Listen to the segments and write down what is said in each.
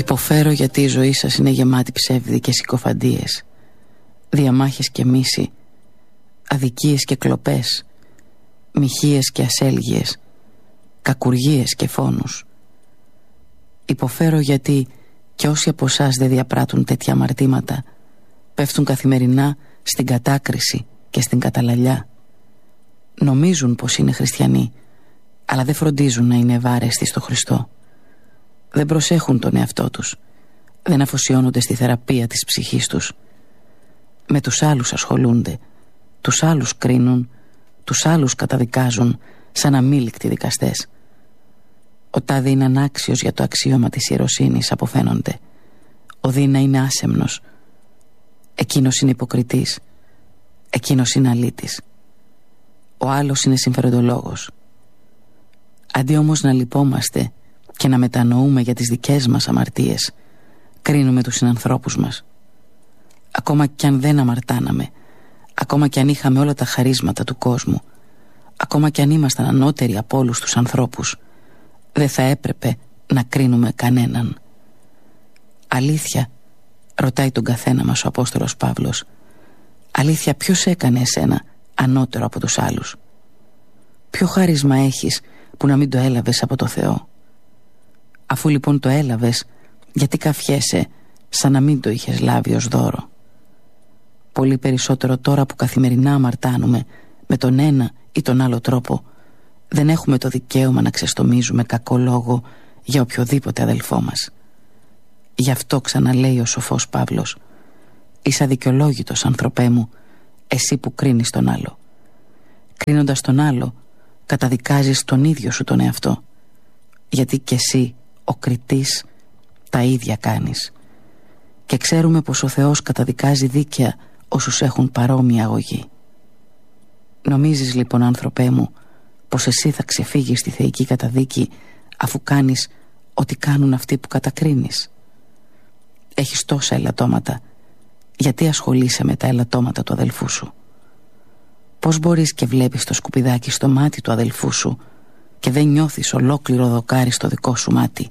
Υποφέρω γιατί η ζωή σας είναι γεμάτη ψεύδι και συκοφαντίες, διαμάχες και μίση, αδικίες και κλοπές, μοιχείες και ασέλγειες, κακουργίες και φόνους. Υποφέρω γιατί και όσοι από εσάς δεν διαπράττουν τέτοια αμαρτήματα πέφτουν καθημερινά στην κατάκριση και στην καταλαλιά. Νομίζουν πως είναι χριστιανοί, αλλά δεν φροντίζουν να είναι ευάρεστοι στο Χριστό. Δεν προσέχουν τον εαυτό τους, δεν αφοσιώνονται στη θεραπεία της ψυχής τους. Με τους άλλους ασχολούνται, τους άλλους κρίνουν, τους άλλους καταδικάζουν σαν αμήλικτοι δικαστές. Ο τάδε είναι ανάξιος για το αξίωμα της ιεροσύνης, αποφαίνονται. Ο δίνα είναι άσεμνος, εκείνος είναι υποκριτής, εκείνος είναι αλήτης, ο άλλος είναι συμφεροντολόγος. Αντί όμως να λυπόμαστε και να μετανοούμε για τις δικές μας αμαρτίες, κρίνουμε τους συνανθρώπους μας. Ακόμα κι αν δεν αμαρτάναμε, ακόμα κι αν είχαμε όλα τα χαρίσματα του κόσμου, ακόμα κι αν ήμασταν ανώτεροι από όλους τους ανθρώπους, δεν θα έπρεπε να κρίνουμε κανέναν. Αλήθεια, ρωτάει τον καθένα μας ο Απόστολος Παύλος, αλήθεια, ποιος έκανε εσένα ανώτερο από τους άλλους? Ποιο χάρισμα έχεις που να μην το έλαβες από το Θεό? Αφού λοιπόν το έλαβες, γιατί καφιέσαι σαν να μην το είχες λάβει ως δώρο? Πολύ περισσότερο τώρα που καθημερινά αμαρτάνουμε με τον ένα ή τον άλλο τρόπο, δεν έχουμε το δικαίωμα να ξεστομίζουμε κακό λόγο για οποιοδήποτε αδελφό μας. Γι' αυτό ξαναλέει ο σοφός Παύλος, είσαι αδικαιολόγητος, ανθρωπέ μου, εσύ που κρίνεις τον άλλο. Κρίνοντας τον άλλο, καταδικάζεις τον ίδιο σου τον εαυτό, γιατί κι εσύ, ο κριτής, τα ίδια κάνεις. Και ξέρουμε πως ο Θεός καταδικάζει δίκαια όσους έχουν παρόμοια αγωγή. Νομίζεις λοιπόν, άνθρωπέ μου, πως εσύ θα ξεφύγεις στη θεϊκή καταδίκη αφού κάνεις ό,τι κάνουν αυτοί που κατακρίνεις? Έχεις τόσα ελαττώματα, γιατί ασχολείσαι με τα ελαττώματα του αδελφού σου? Πώς μπορείς και βλέπεις το σκουπιδάκι στο μάτι του αδελφού σου και δεν νιώθεις ολόκληρο δοκάρι στο δικό σου μάτι?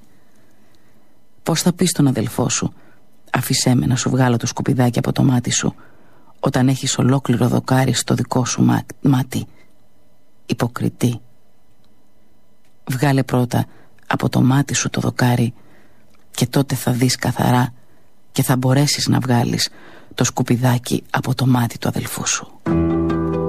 Πώς θα πεις στον αδελφό σου, αφήσέ με να σου βγάλω το σκουπιδάκι από το μάτι σου, όταν έχεις ολόκληρο δοκάρι στο δικό σου μάτι? Υποκριτή. Βγάλε πρώτα από το μάτι σου το δοκάρι και τότε θα δεις καθαρά και θα μπορέσεις να βγάλεις το σκουπιδάκι από το μάτι του αδελφού σου.